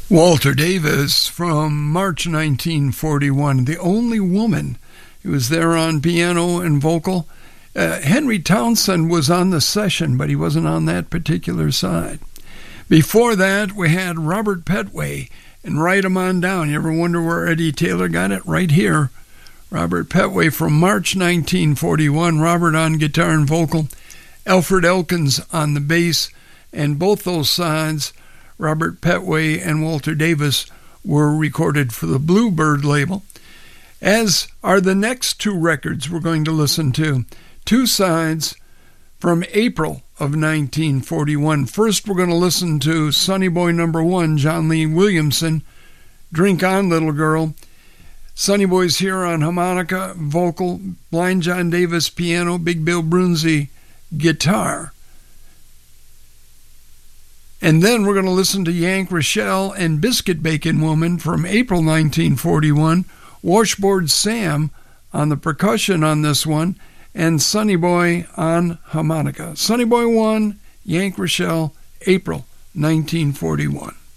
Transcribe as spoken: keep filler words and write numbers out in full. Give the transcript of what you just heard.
Walter Davis from March nineteen forty-one, the only woman. He was there on piano and vocal. Uh, Henry Townsend was on the session, but he wasn't on that particular side. Before that, we had Robert Petway and Write 'Em On Down. You ever wonder where Eddie Taylor got it? Right here. Robert Petway from March nineteen forty-one. Robert on guitar and vocal. Alfred Elkins on the bass. And both those sides, Robert Petway and Walter Davis, were recorded for the Bluebird label, as are the next two records we're going to listen to. Two sides from April of nineteen forty-one. First, we're going to listen to Sonny Boy number one, John Lee Williamson, Drink On Little Girl. Sonny Boy's here on harmonica, vocal, Blind John Davis piano, Big Bill Brunzi guitar. And then we're going to listen to Yank Rochelle and Biscuit Bacon Woman from April nineteen forty-one, Washboard Sam on the percussion on this one, and Sonny Boy on harmonica. Sonny Boy one, Yank Rochelle, April nineteen forty-one.